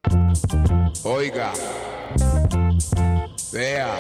Oiga, vea.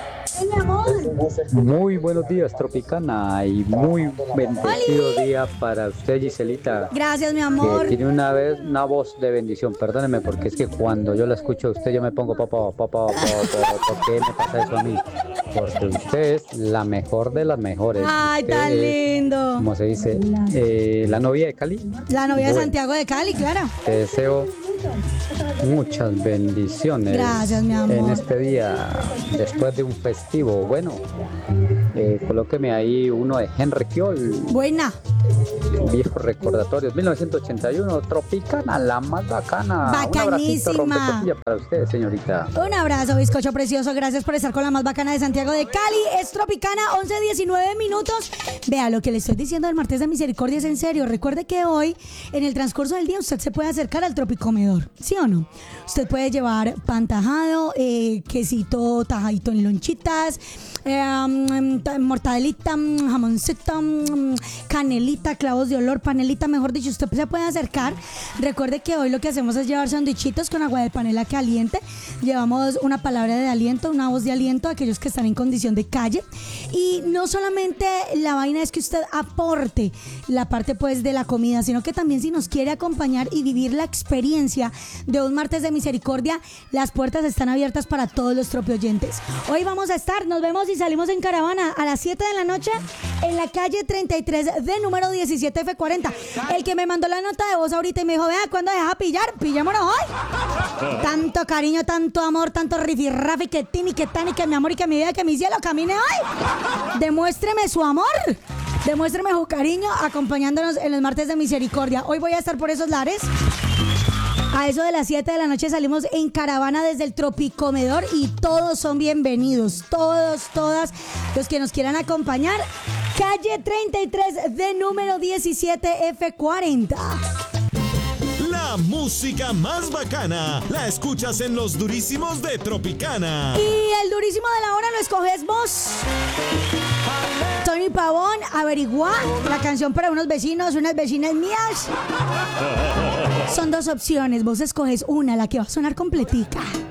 Muy buenos días, Tropicana, y muy bendecido día para usted, Giselita. Gracias, mi amor. Que tiene una voz de bendición. Perdóneme, porque es que cuando yo la escucho a usted, yo me pongo papá. ¿Por qué me pasa eso a mí? Porque usted es la mejor de las mejores. Ay, Usted tan es, lindo. ¿cómo se dice? La novia de Cali. La novia de Bueno, Santiago de Cali, claro. te deseo muchas bendiciones. Gracias, mi amor. En este día, después de un festivo. Bueno, colóqueme ahí uno de Henry Kiol, Buena. viejos recordatorios, 1981, Tropicana, la más bacana. Bacanísima. Un abracito rompecostilla para usted, señorita. Un abrazo, bizcocho precioso. Gracias por estar con la más bacana de Santiago de Cali. Es Tropicana, 11:19 minutos. Vea, lo que le estoy diciendo del martes de misericordia es en serio. Recuerde que hoy, en el transcurso del día, usted se puede acercar al Tropicomedor, ¿sí o no? Usted puede llevar pan tajado, quesito tajadito en lonchitas, mortadelita, jamoncito, canelita, clavos de olor, panelita, mejor dicho, usted se puede acercar. Recuerde que hoy lo que hacemos es llevar sandwichitos con agua de panela caliente. Llevamos una palabra de aliento, una voz de aliento a aquellos que están en condición de calle. Y no solamente la vaina es que usted aporte la parte pues de la comida, sino que también si nos quiere acompañar y vivir la experiencia de un martes de misericordia, las puertas están abiertas para todos los tropioyentes. Hoy vamos a estar, nos vemos y salimos en caravana a las 7 de la noche en la calle 33 de número 17 F40. El que me mandó la nota de voz ahorita y me dijo, vea, ¿cuándo deja pillar? Pillémonos hoy. Tanto cariño, tanto amor, tanto rifirrafi, que tini, que tani, que mi amor y que mi vida, que mi cielo camine hoy. Demuéstreme su amor. Demuéstreme su cariño acompañándonos en los martes de misericordia. Hoy voy a estar por esos lares. A eso de las 7 de la noche salimos en caravana desde el Tropicomedor y todos son bienvenidos. Todos, todas los que nos quieran acompañar. Calle 33 de número 17 F40. La música más bacana la escuchas en los durísimos de Tropicana. Y el durísimo de la hora lo escoges vos. Tony Pavón, averigua la canción para unos vecinos, unas vecinas mías. Son dos opciones, vos escoges una, la que va a sonar completica.